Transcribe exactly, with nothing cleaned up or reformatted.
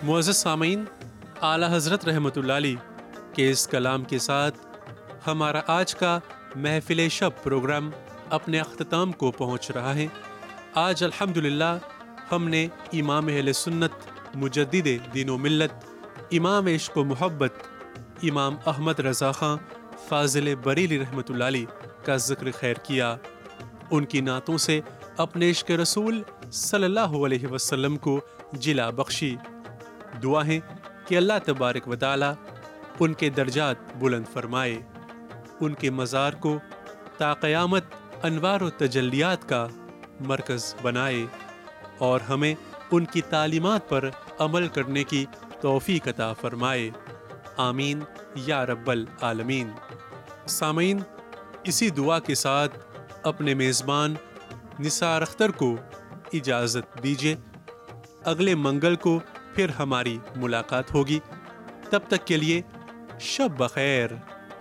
معزز سامعین، اعلیٰ حضرت رحمۃ اللہ علیہ کے اس کلام کے ساتھ ہمارا آج کا محفل شب پروگرام اپنے اختتام کو پہنچ رہا ہے۔ آج الحمدللہ ہم نے امام اہل سنت، مجدد دین و ملت، امام عشق و محبت، امام احمد رضا خان فاضل بریلی رحمۃ اللہ علیہ کا ذکر خیر کیا۔ ان کی نعتوں سے اپنے عشق رسول صلی اللہ علیہ وسلم کو جلا بخشی۔ دعا ہے کہ اللہ تبارک و تعالی ان کے درجات بلند فرمائے، ان کے مزار کو تا قیامت انوار و تجلیات کا مرکز بنائے، اور ہمیں ان کی تعلیمات پر عمل کرنے کی توفیق عطا فرمائے۔ آمین یا رب العالمین۔ سامعین، اسی دعا کے ساتھ اپنے میزبان نثار اختر کو اجازت دیجیے۔ اگلے منگل کو پھر ہماری ملاقات ہوگی۔ تب تک کے لیے شب بخیر۔